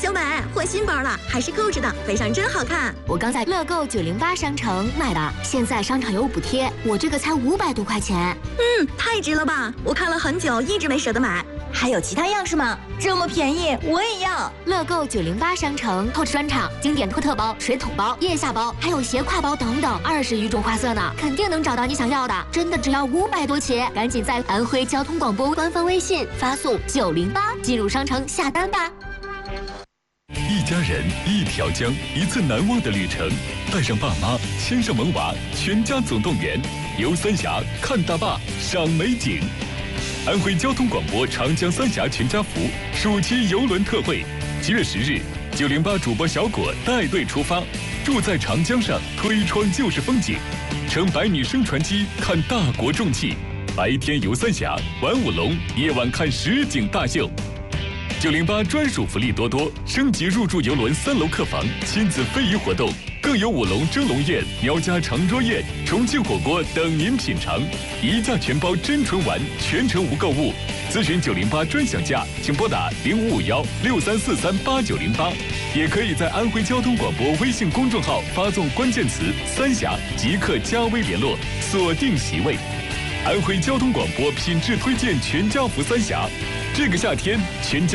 小美换新包了，还是购置的，背上真好看。 我刚在乐购908商城买的，现在商场有补贴，我这个才500多块钱。 太值了吧！我看了很久，一直没舍得买。 还有其他样式吗？这么便宜，我也要！ 乐购908商城透支专场、经典托特包、水桶包、腋下包，还有斜挎包等等，20余种花色呢，肯定能找到你想要的。真的只要500多起，赶紧在安徽交通广播官方微信发送908进入商城下单吧。 一家人，一条江，一次难忘的旅程。带上爸妈，牵上萌娃，全家总动员，游三峡，看大坝，赏美景。安徽交通广播长江三峡全家福暑期邮轮特惠，7月10日，908主播小果带队出发，住在长江上，推窗就是风景，乘百米升船机看大国重器，白天游三峡，玩舞龙，夜晚看实景大秀。908专属福利多多，升级入住邮轮3楼客房，亲子非遗活动，更有舞龙蒸笼宴、苗家长桌宴、重庆火锅等您品尝，一价全包真纯玩，全程无购物。咨询908专享价，请拨打055163438908，也可以在安徽交通广播微信公众号发送关键词“三峡”即刻加微联络，锁定席位。安徽交通广播品质推荐全家福三峡，这个夏天全家